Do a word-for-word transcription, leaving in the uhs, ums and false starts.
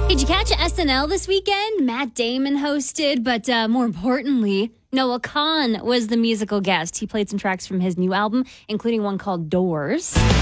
Did you catch S N L this weekend? Matt Damon hosted, but uh, more importantly, Noah Kahan was the musical guest. He played some tracks from his new album, including one called Doors.